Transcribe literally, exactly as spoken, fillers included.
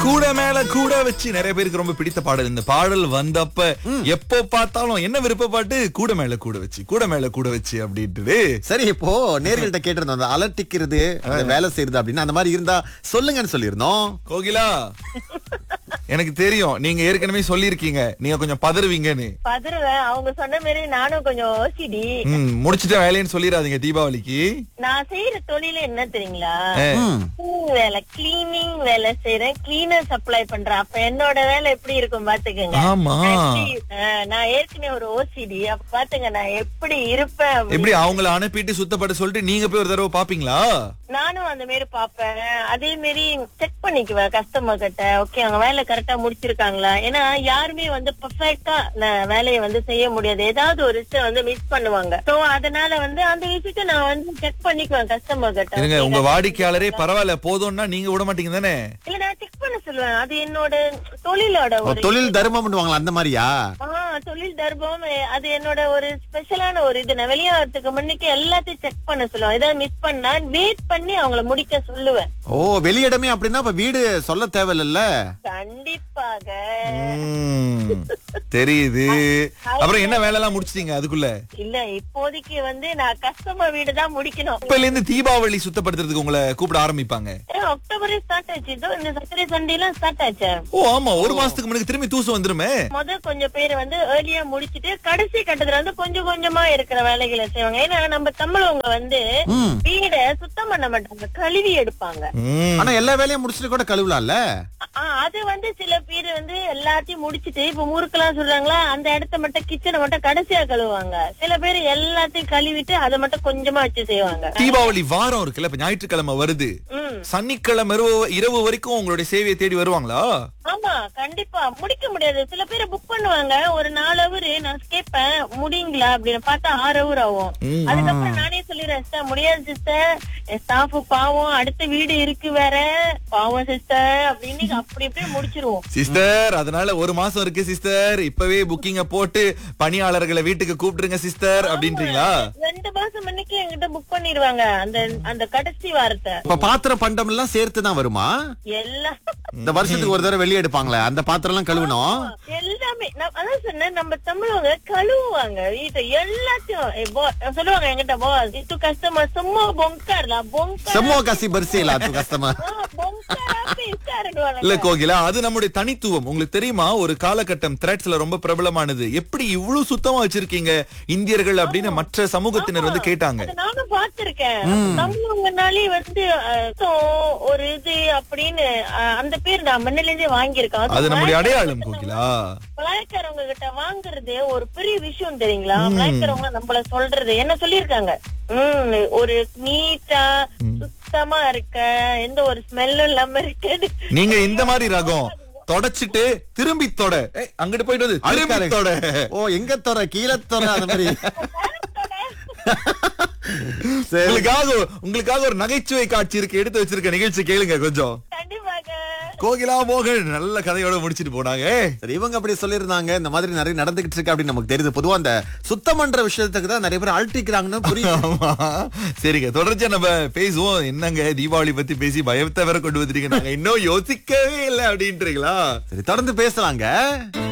கூட மேல கூட வச்சு நிறைய பேருக்கு ரொம்ப பிடித்த பாடல். இந்த பாடல் வந்தப்ப எப்போ பார்த்தாலும் என்ன விருப்ப பாட்டு, கூட மேல கூட வச்சு கூட மேல கூட வச்சு அப்படின்ட்டு. சரி, இப்போ நேர்கள்ட்ட கேட்டிருந்தோம், அந்த அலட்டிக்கிறது அந்த வேலை செய்யறது அப்படின்னு அந்த மாதிரி இருந்தா சொல்லுங்கன்னு சொல்லியிருந்தோம். கோகிலா, எனக்கு தெரியும் நீங்க ஏற்கனவே சொல்லிருக்கீங்க நீங்க கொஞ்சம் பதறுவீங்கன்னு. பதறுவேன். அவங்க சொன்ன மாதிரி நானும் கொஞ்சம் ஓசிடி. ம், முடிச்சிட்ட வேலைன்னு சொல்லிடாதீங்க தீபாவளிக்கு. நான் செய்யற தொழில என்ன தெரியுங்களா, cleaning வேலை, கிளீனிங் வேலை செய்யறேன், கிளீனர் சப்ளை பண்றேன். அப்ப என்னோட வேலை எப்படி இருக்கும் பாத்துக்கங்க. ஆமா, நான் ஏற்கனவே ஒரு ஓசிடி. அப்ப பாத்துங்க நான் எப்படி இருப்பேன். எப்படி அவங்கள அனுப்பிட்டு சுத்தப்பட சொல்லிட்டு நீங்க போய் ஒரு தடவை பாப்பீங்களா? நானும் அந்த மாதிரி பாப்பேன். அதே மாதிரி செக் பண்ணிக்குவேன் கஸ்டமர் கிட்ட, ஓகே அவங்க வேலை கரெக்டா முடிச்சிருக்காங்களா. ஏன்னா யாருமே வந்து பெர்ஃபெக்ட்டா வேலையை வந்து செய்ய முடியாது, ஏதாவது ஒரு விஷயம் வந்து மிஸ் பண்ணுவாங்க. சோ அதனால வந்து அந்த விஷயத்தை நான் வந்து செக் பண்ணிக்குவேன் கஸ்டமர் கிட்ட. இருங்க, உங்க வாடிக்கையாளரே பரவாயில்ல போதும்னா நீங்க விட மாட்டீங்க தானே? இல்ல, நான் செக் பண்ண சொல்லுவேன். அது என்னோட தொழிலோட ஒரு தொழில் தர்மம் பண்ணுவாங்களா அந்த மாதிரியா? தொழில் தர்மம். அது என்னோட ஒரு ஸ்பெஷலான ஒரு இது. நான் வெளியாகிறதுக்கு முன்னுக்கு எல்லாத்தையும் செக் பண்ண சொல்லுவேன். ஏதாவது மிஸ் பண்ணா வெயிட் பண்ணி அவங்கள முடிக்க சொல்லுவேன். ஓ, வெளியிடமே அப்படின்னா அப்ப வீடு சொல்ல தேவையில்ல. கண்டிப்பாக தெரியுது. அப்புறம் என்ன வேலை எல்லாம் முடிச்சிட்டீங்க அதுக்குள்ள? இல்ல, இப்போதைக்கு வந்து நான் கஸ்டமர் வீடு தான் முடிக்கணும். இப்பல இருந்து தீபாவளி சுத்தப்படுத்துறதுக்கு உங்களை கூப்பிட ஆரம்பிப்பாங்க. அக்டோபரே ஸ்டார்ட் ஆச்சு. இதோ இந்த சாட்டர்டே சண்டே எல்லாம் ஸ்டார்ட் ஆச்சு. ஓ ஆமா, ஒரு மாசத்துக்கு முன்னாடி திரும்பி தூசு வந்துருமே. முத கொஞ்சம் பேர் வந்து ஏர்லியா முடிச்சிட்டு கடைசி கட்டத்துல வந்து கொஞ்சம் கொஞ்சமா இருக்கிற வேலைகளை செய்வாங்க. ஏன்னா நம்ம தமிழவங்க வந்து வீட சுத்தம் பண்ண மாட்டாங்க, கழுவி எடுப்பாங்க. ஆனா எல்லா வேலையும் முடிச்சிட்டு கூட கழுவலாம்ல. அது வந்து சில பேர் வந்து எல்லாத்தையும் முடிச்சிட்டு இப்ப முறுக்கெல்லாம் சொல்றாங்களா, அந்த இடத்த மட்டும் கிச்சனை மட்டும் கடைசியா கழுவுவாங்க. சில பேர் எல்லாத்தையும் கழுவிட்டு அதை மட்டும் கொஞ்சமா வச்சு செய்வாங்க. தீபாவளி வாரம் இருக்குல்ல, இப்ப ஞாயிற்றுக்கிழமை வருது, சனிக்கிழமை இரவு வரைக்கும் உங்களுடைய சேவையை தேடி வருவாங்களா? ஆமா, கண்டிப்பா முடிக்க முடியாது. சில பேரை புக் பண்ணுவாங்க ஒரு நாலு ஹவர். நான் கேட்பேன் முடியுங்களா அப்படின்னு, பார்த்தா ஆறு ஹவர் ஆகும். அதுக்கப்புறம் நானே சொல்லிடுறேன், சிஸ்டர் முடியாது சிஸ்டர், ஸ்டாஃப் பாவம், அடுத்த வீடு இருக்கு வேற, பாவம் சிஸ்டர் அப்படின்னு அப்படி அப்படியே முடிச்சிருவோம். சிஸ்டர் அதனால ஒரு மாசம் இருக்கு சிஸ்டர், இப்பவே புக்கிங்க போட்டு பணியாளர்களை வீட்டுக்கு கூப்பிடுங்க சிஸ்டர் அப்படின்றீங்களா? ரெண்டு மாசம் முன்னுக்கு என்கிட்ட புக் பண்ணிடுவாங்க அந்த அந்த கடைசி வாரத்தை. இப்ப பாத்திர பண்டம் எல்லாம் சேர்த்து தான் வருமா? எல்லாம் இந்த வருஷத்துக்கு ஒரு தடவை வெளியே எடுப்பாங்களே அந்த பாத்திரம் எல்லாம் கழுவணும். எல்லாமே நான் அதான் சொன்னேன், நம்ம தமிழவங்க கழுவுவாங்க வீட்டை எல்லாத்தையும். சொல்லுவாங்க என்கிட்ட, பாஸ் இது கஸ்டமர் சும்மா பொங்கார்லாம் பொங்கா சும்மா கசி பரிசையில அது கஸ்டமர் இல்ல கோகிலா, அது நம்முடைய தனித்துவம். உங்களுக்கு தெரியுமா, ஒரு காலகட்டம் த்ரெட்ஸ்ல ரொம்ப பிரபலமானது, எப்படி இவ்வளவு சுத்தமா வச்சிருக்கீங்க இந்தியர்கள் அப்படின்னு மற்ற சமூகத்தினர் வந்து கேட்டாங்க. நானும் பாத்திருக்கேன். தமிழவங்கனாலே வந்து ஒரு இது அப்படின்னு அந்த பேர் நான் முன்னில இருந்தே வாங்கியிருக்கேன். அது நம்முடைய அடையாளம் கோகிலா. மலாய்க்காரவங்க கிட்ட வாங்குறது ஒரு பெரிய விஷயம் தெரியுங்களா? மலாய்க்காரவங்க நம்மள சொல்றது என்ன சொல்லிருக்காங்க, உம் ஒரு நீட்டா சுத்தமா இருக்க, எந்த ஒரு ஸ்மெல்லும் இல்லாம இருக்கு. நீங்க இந்த மாதிரி ரகம் தொடச்சிட்டு திரும்பி தொட, அங்கிட்டு போயிட்டு வந்து திரும்பி தொட. ஓ, எங்க தொட, கீழே தொட, அந்த மாதிரி. உங்களுக்காக உங்களுக்காக ஒரு நகைச்சுவை காட்சி இருக்கு, எடுத்து வச்சிருக்க நிகழ்ச்சி கேளுங்க கொஞ்சம். கோகிலா மோகன் நல்ல கதையோட முடிச்சிட்டு போனாங்க. சரி, இவங்க அப்படி சொல்லிருந்தாங்க. இந்த மாதிரி நிறைய நடந்துகிட்டு இருக்கு அப்படின்னு நமக்கு தெரியுது. பொதுவா அந்த சுத்தம் பண்ற விஷயத்துக்கு தான் நிறைய பேர் அழட்டிக்கிறாங்கன்னு புரியுது. சரிங்க, தொடர்ச்சியா நம்ம பேசுவோம். என்னங்க தீபாவளி பத்தி பேசி பயத்தை வேற கொண்டு வந்துட்டீங்க, நாங்க இன்னும் யோசிக்கவே இல்லை அப்படின்றீங்களா? சரி, தொடர்ந்து பேசலாங்க.